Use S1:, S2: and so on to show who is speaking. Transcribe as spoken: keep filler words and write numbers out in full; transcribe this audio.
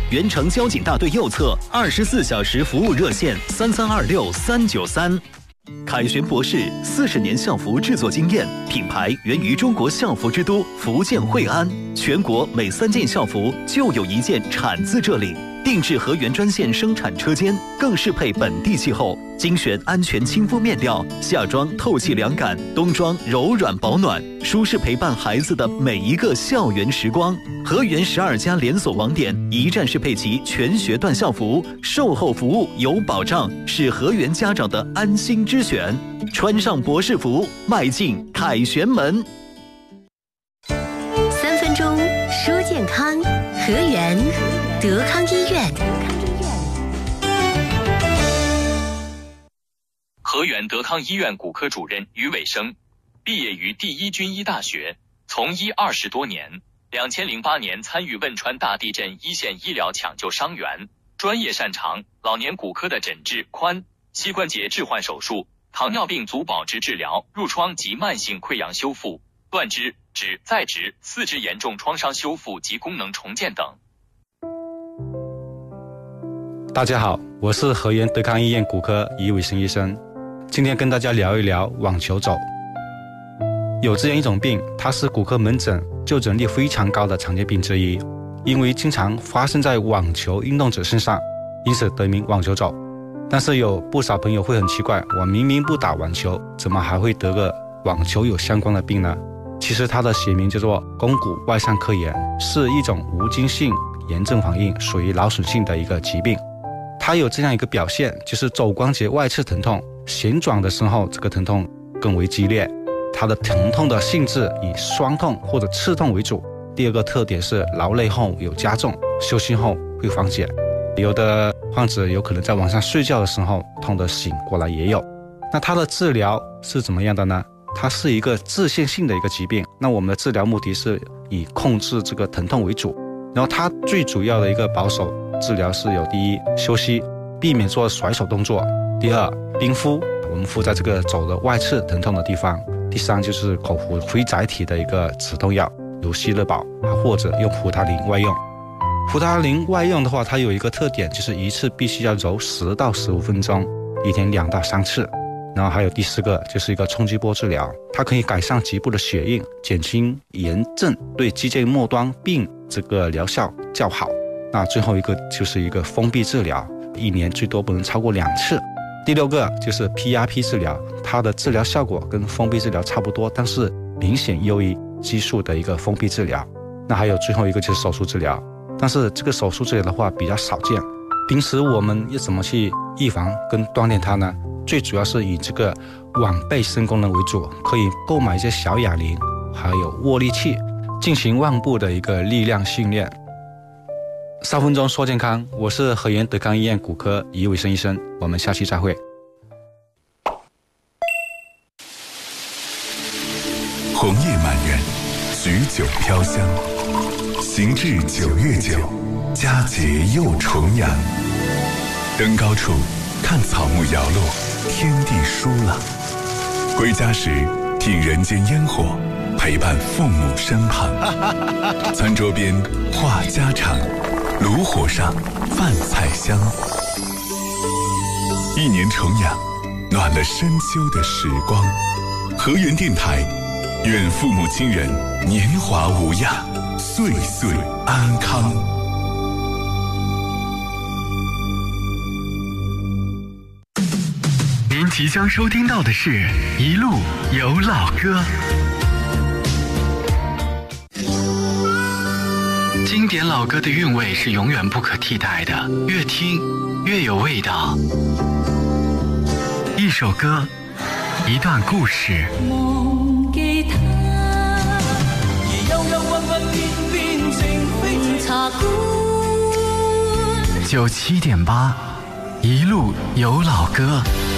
S1: 原城交警大队右侧，二十四小时服务热线三三二六三九三。凯旋博士四十年校服制作经验，品牌源于中国校服之都福建惠安，全国每三件校服就有一件产自这里。定制河源专线生产车间，更适配本地气候，精选安全亲肤面料，夏装透气凉感，冬装柔软保暖，舒适陪伴孩子的每一个校园时光。河源十二家连锁网点一站式配齐全学段校服，售后服务有保障，是河源家长的安心之选。穿上博士服，迈进凯旋门。
S2: 三分钟说健康，河源德康医院。
S3: 河源德康医院骨科主任于伟生，毕业于第一军医大学，从医二十多年。两千零八年参与汶川大地震一线医疗抢救伤员，专业擅长老年骨科的诊治、髋、膝关节置换手术、糖尿病足保值治疗、褥疮及慢性溃疡修复、断肢、指、再植、四肢严重创伤修复及功能重建等。
S4: 大家好，我是河源德康医院骨科于伟生医生，今天跟大家聊一聊网球肘。有这样一种病，它是骨科门诊就诊率非常高的常见病之一，因为经常发生在网球运动者身上，因此得名网球肘。但是有不少朋友会很奇怪，我明明不打网球，怎么还会得个网球有相关的病呢？其实它的学名叫做肱骨外伤科炎，是一种无菌性炎症反应，属于脑损性的一个疾病。它有这样一个表现，就是肘关节外侧疼痛，旋转的时候这个疼痛更为激烈。它的疼痛的性质以酸痛或者刺痛为主。第二个特点是劳累后有加重，休息后会缓解。有的患者有可能在晚上睡觉的时候痛得醒过来也有。那它的治疗是怎么样的呢？它是一个自限性的一个疾病，那我们的治疗目的是以控制这个疼痛为主。然后它最主要的一个保守治疗是有：第一，休息，避免做甩手动作；第二，冰敷，我们敷在这个肘的外侧疼痛的地方；第三，就是口服非甾体的一个止痛药，如希乐宝，或者用普他林外用。普他林外用的话，它有一个特点，就是一次必须要揉十到十五分钟，一天两到三次。然后还有第四个，就是一个冲击波治疗，它可以改善局部的血印，减轻炎症，对肌腱末端病这个疗效较好。那最后一个就是一个封闭治疗，一年最多不能超过两次。第六个就是 P R P 治疗，它的治疗效果跟封闭治疗差不多，但是明显优于激素的一个封闭治疗。那还有最后一个就是手术治疗，但是这个手术治疗的话比较少见。平时我们要怎么去预防跟锻炼它呢？最主要是以这个腕背伸功能为主，可以购买一些小哑铃，还有握力器，进行腕部的一个力量训练。三分钟说健康，我是河源德康医院骨科于伟生医生，我们下期再会。
S5: 红叶满园，许酒飘香，行至九月九，佳节又重阳。登高处看草木摇落，天地舒朗。归家时听人间烟火，陪伴父母身旁。餐桌边话家常，炉火上饭菜香。一年重阳，暖了深秋的时光。河源电台，愿父母亲人年华无恙，岁岁安康。
S6: 您即将收听到的是一路有老歌，经典老歌的韵味是永远不可替代的，越听越有味道。一首歌，一段故事。
S7: 忘記他，而憂憂鬱鬱偏偏情非茶館。
S6: 九七點八，一路有老歌。